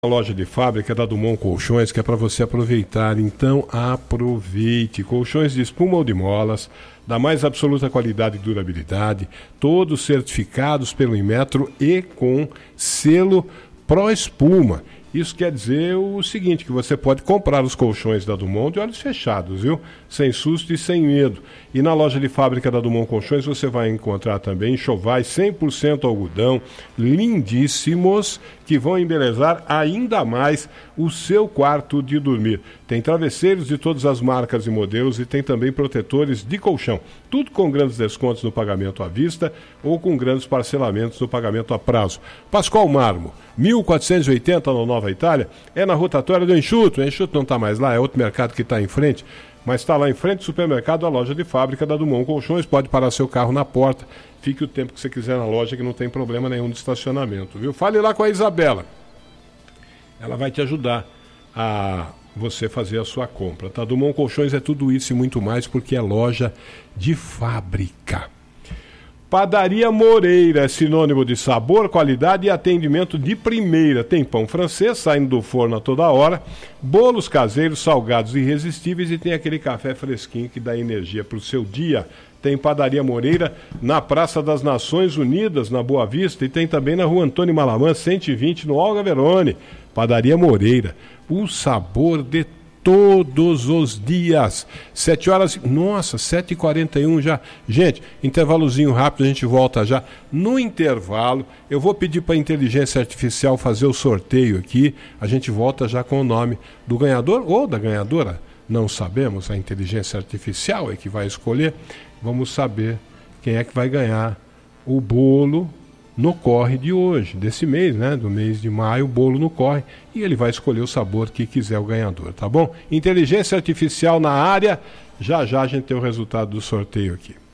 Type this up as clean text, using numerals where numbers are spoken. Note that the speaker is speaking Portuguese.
A loja de fábrica da Dumont Colchões, que é para você aproveitar. Então aproveite. Colchões de espuma ou de molas, da mais absoluta qualidade e durabilidade, todos certificados pelo Inmetro e com selo Pro Espuma. Isso quer dizer o seguinte, que você pode comprar os colchões da Dumont de olhos fechados, viu? Sem susto e sem medo. E na loja de fábrica da Dumont Colchões você vai encontrar também enxovais 100% algodão, lindíssimos, que vão embelezar ainda mais o seu quarto de dormir. Tem travesseiros de todas as marcas e modelos e tem também protetores de colchão. Tudo com grandes descontos no pagamento à vista ou com grandes parcelamentos no pagamento a prazo. Pascoal Marmo, 1480 no Nova Itália, é na rotatória do Enxuto. O Enxuto não está mais lá, é outro mercado que está em frente, mas está lá em frente do supermercado, a loja de fábrica da Dumont Colchões. Pode parar seu carro na porta, fique o tempo que você quiser na loja, que não tem problema nenhum de estacionamento, viu? Fale lá com a Isabela, ela vai te ajudar a você fazer a sua compra, tá? Dumont Colchões é tudo isso e muito mais, porque é loja de fábrica. Padaria Moreira é sinônimo de sabor, qualidade e atendimento de primeira. Tem pão francês saindo do forno a toda hora, bolos caseiros, salgados irresistíveis e tem aquele café fresquinho que dá energia para o seu dia. Tem Padaria Moreira na Praça das Nações Unidas, na Boa Vista, e tem também na Rua Antônio Malamã, 120, no Olga Verone. Padaria Moreira, o sabor de todos os dias. 7 horas, nossa, 7h41 já. Gente, intervalozinho rápido, a gente volta já. No intervalo, eu vou pedir para a inteligência artificial fazer o sorteio aqui. A gente volta já com o nome do ganhador ou da ganhadora. Não sabemos, a inteligência artificial é que vai escolher. Vamos saber quem é que vai ganhar o bolo no corre de hoje, desse mês, né? Do mês de maio, o bolo no corre, e ele vai escolher o sabor que quiser o ganhador, tá bom? Inteligência artificial na área, já já a gente tem o resultado do sorteio aqui.